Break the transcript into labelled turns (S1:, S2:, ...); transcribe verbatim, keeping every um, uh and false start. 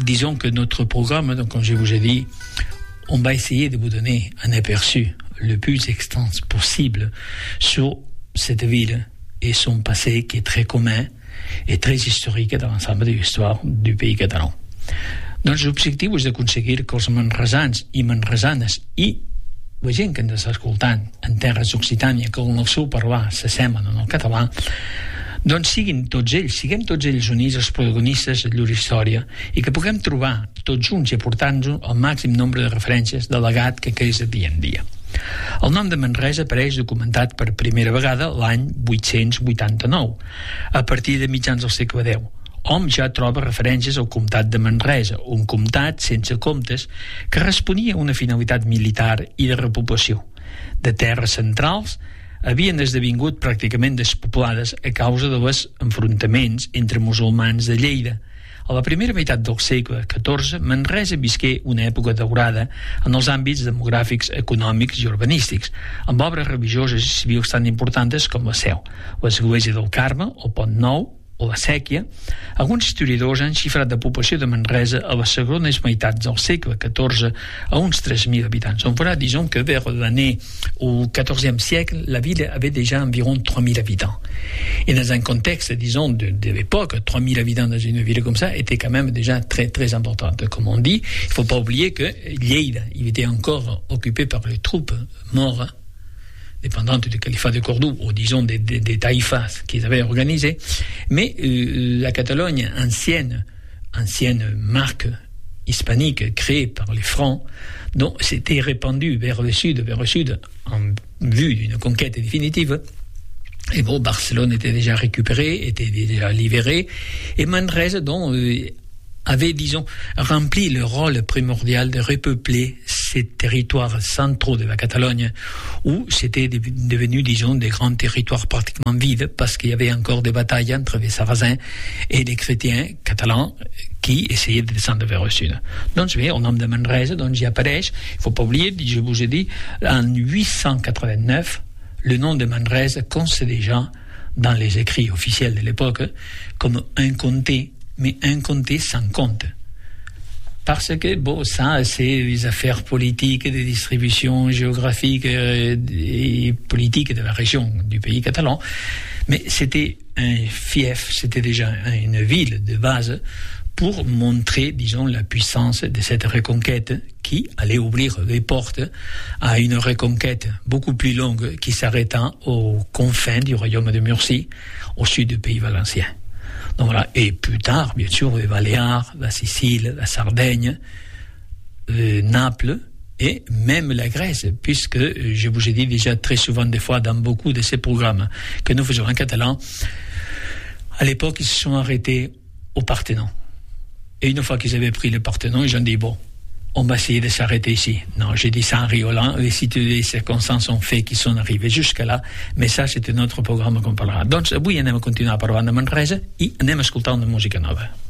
S1: disons que notre programme, donc, comme je vous ai dit, on va essayer de vous donner un aperçu le plus extens possible sur cette ville et son passé qui est très commun et très historique dans l'ensemble de l'histoire du pays català. Doncs l'objectiu és d'aconseguir que els manresans i manresanes i la gent que ens està escoltant en terres d'Occitània, que en el seu parlar s'assemblen en el català, doncs siguin tots ells, siguem tots ells units els protagonistes de llur història i que puguem trobar tots junts i aportar-nos el màxim nombre de referències del legat que és de dia en dia. El nom de Manresa apareix documentat per primera vegada l'any vuit-cents vuitanta-nou, a partir de mitjans del segle deu. Hom ja troba referències al comtat de Manresa, un comtat sense comtes que responia a una finalitat militar i de repoblació. De terres centrals havien esdevingut pràcticament despopulades a causa dels enfrontaments entre musulmans de Lleida. A la primera meitat del segle catorze, Manresa visqué una època daurada en els àmbits demogràfics, econòmics i urbanístics, amb obres religioses i civils tan importants com la Seu, l'església del Carme, el Pont Nou o la Sèquia. Alguns historiadors han xifrat la població de Manresa a les segones meitats del segle catorze a uns tres mil habitants. On verra, disons que vers l'année au quatorzième siècle, la ville avait déjà environ trois mille habitants. Et dans un contexte, disons, de, de l'époque, trois mille habitants dans une ville comme ça était quand même déjà très, très importante. Comme on dit, il ne faut pas oublier que Lleida, il était encore occupé par les troupes maures dépendantes du califat de Cordoue, ou disons des, des, des taïfas qu'ils avaient organisés, mais euh, la Catalogne ancienne, ancienne marque hispanique créée par les Francs, donc s'était répandue vers le sud, vers le sud, en vue d'une conquête définitive. Et bon, Barcelone était déjà récupérée, était déjà libérée, et Manresa, donc, euh, avait, disons, rempli le rôle primordial de repeupler ces territoires centraux de la Catalogne, où c'était devenu, disons, des grands territoires pratiquement vides, parce qu'il y avait encore des batailles entre les Sarrasins et les chrétiens catalans qui essayaient de descendre vers le sud. Donc, oui, au nom de Manresa, donc, j'y apparaît. Il ne faut pas oublier, je vous ai dit, en huit cent quatre-vingt-neuf, le nom de Manresa conste déjà dans les écrits officiels de l'époque comme un comté, mais un comté sans compte. Parce que, bon, ça, c'est les affaires politiques, de distribution géographique et politique de la région du pays catalan. Mais c'était un fief, c'était déjà une ville de base pour montrer, disons, la puissance de cette reconquête qui allait ouvrir les portes à une reconquête beaucoup plus longue qui s'arrêta aux confins du royaume de Murcie, au sud du pays valencien. Donc voilà. Et plus tard, bien sûr, les Baléares, la Sicile, la Sardaigne, euh, Naples et même la Grèce, puisque euh, je vous ai dit déjà très souvent des fois dans beaucoup de ces programmes que nous faisons en catalan, à l'époque, ils se sont arrêtés au Parthénon. Et une fois qu'ils avaient pris le Parthénon, ils ont dit, bon, on va essayer de s'arrêter ici. Non, j'ai dit ça en riolant, les circonstances ont fait qu'ils sont arrivés jusque là, mais ça, c'est un autre programme qu'on parlera. Donc, avui anem a continuar parlant de Manresa i anem a escoltar una música nova.